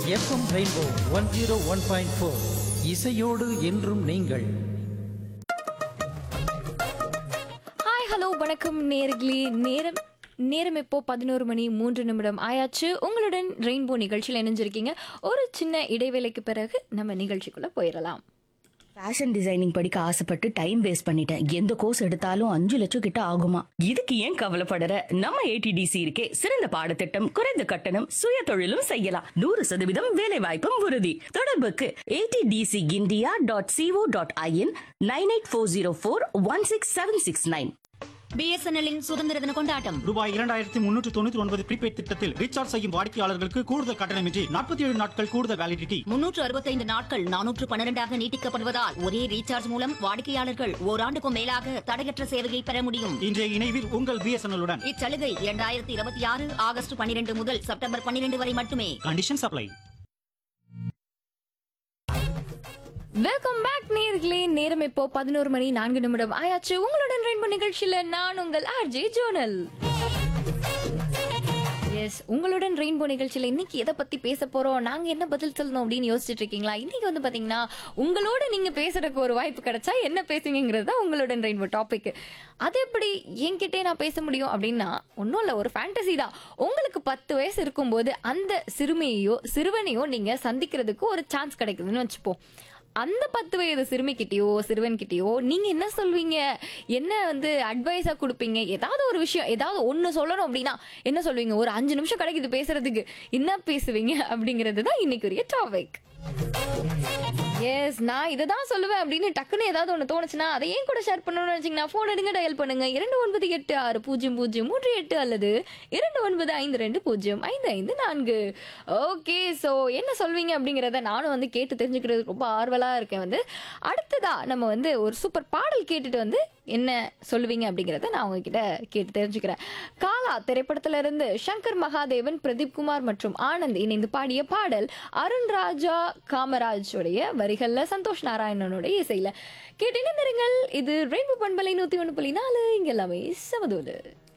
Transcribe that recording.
FM rainbow 101.4 இசையோடு என்றும் நீங்கள். ஹாய் ஹலோ வணக்கம் நேர்களே. நேரம் இப்போ 11:03 ஆயாச்சு. உங்களுடன் ரெயின்போ நிகழ்ச்சியில் இணைஞ்சிருக்கீங்க. ஒரு சின்ன இடைவேளைக்கு பிறகு நம்ம நிகழ்ச்சிக்குள்ள போயிடலாம். ஃபேஷன் டிசைனிங் படிக்க ஆசைப்பட்டு டைம் வேஸ்ட் பண்ணிட்டேன். எந்த கோர்ஸ் எடுத்தாலும் 5 லட்சம் கிட்ட ஆகுமா? இதுக்கு ஏன் கவலைப்படுற? நம்ம ஏடிடிசி இருக்கே, சிறந்த பாடத்திட்டம், குறைந்த கட்டணம், சுய தொழிலும் செய்யலாம், 100% வேலை வாய்ப்பும் உறுதி. தொடர்புக்கு atdcindia.co.in 9840416769. பிஎஸ்என்எல்லின் சுதந்திர தின கொண்டாட்டம் ரூபாய் 2399 ப்ரீபெய்ட் திட்டத்தில் ரீசார்ஜ் செய்யும் வாடிக்கையாளர்களுக்கு கூடுதல் கட்டணமின்றி 47 நாட்கள் கூடுதல் வேலிடிட்டி, 365 நாட்கள் 412 நீட்டிக்கப்படுவதால் ஒரே ரீசார்ஜ் மூலம் வாடிக்கையாளர்கள் ஓராண்டுக்கும் மேலாக தடையற்ற சேவையை பெற முடியும். இன்றைய இணைவில் உங்கள் பிஎஸ்என்எல்-உடன். இச்சலுகை 2026 ஆகஸ்ட் 12 முதல் செப்டம்பர் 12 வரை மட்டுமே. Condition supply. வெல்கம் பேக் நேர்களே. நேரம் இப்போ 11:04 ஆயாச்சு. உங்களுடன் ரெயின்போ நிகழ்ச்சியில நான் உங்கள் ஆர்ஜே ஜோனல். எஸ், உங்களுடன் ரெயின்போ நிகழ்ச்சியில இன்னைக்கு எதை பத்தி பேச போறோம், நாங்க என்ன பதில் சொல்லணும் அப்படின்னு யோசிச்சுட்டு இருக்கீங்களா? இன்னைக்கு வந்து பாத்தீங்கன்னா, உங்களோட நீங்க பேசுறதுக்கு ஒரு வாய்ப்பு கிடைச்சா என்ன பேசுவீங்கிறது தான் உங்களுடன் ரெயின்போ டாபிக். அது எப்படி என்கிட்டே நான் பேச முடியும் அப்படின்னா, ஒன்றும் இல்லை, ஒரு ஃபேண்டசி தான். உங்களுக்கு 10 வயசு இருக்கும்போது அந்த சிறுமியையோ சிறுவனையோ நீங்க சந்திக்கிறதுக்கு ஒரு சான்ஸ் கிடைக்குதுன்னு வச்சுப்போம். அந்த 10 வயது சிறுமிக்கிட்டயோ சிறுவன்கிட்டயோ நீங்க என்ன சொல்வீங்க? என்ன வந்து அட்வைஸா கொடுப்பீங்க? ஏதாவது ஒரு விஷயம், ஏதாவது ஒண்ணு சொல்லணும் அப்படின்னா என்ன சொல்வீங்க? ஒரு 5 நிமிஷம் கிடைக்குது பேசுறதுக்கு, என்ன பேசுவீங்க அப்படிங்கிறது தான் இன்னைக்குரிய டாபிக். எஸ், நான் இதை தான் சொல்லுவேன் அப்படின்னு டக்குன்னு ஏதாவது ஒன்று தோணுச்சுன்னா அதை ஏன் கூட ஷேர் பண்ணணும்னு நினைச்சீங்கன்னா ஃபோன் எடுங்க, டயல் பண்ணுங்க 29860038 அல்லது 2952055554. ஓகே, ஸோ என்ன சொல்வீங்க அப்படிங்கிறத நானும் வந்து கேட்டு தெரிஞ்சுக்கிறது ரொம்ப ஆர்வலாக இருக்கேன். வந்து அடுத்ததா நம்ம வந்து ஒரு சூப்பர் பாடல் கேட்டுட்டு வந்து என்ன சொல்லுவீங்க அப்படிங்கிறத நான் உங்ககிட்ட கேட்டு தெரிஞ்சுக்கிறேன். காலா திரைப்படத்துல இருந்து சங்கர் மகாதேவன், பிரதீப் குமார் மற்றும் ஆனந்த் இணைந்து பாடிய பாடல் அருண் ராஜா காமராஜ் உடைய வரிகள்ல, சந்தோஷ் நாராயணனுடைய இசையில கேட்டு இணைந்திருங்கள். இது ரெயின்போ பண்பலை 101.4. இங்க எல்லாமே சமதூது.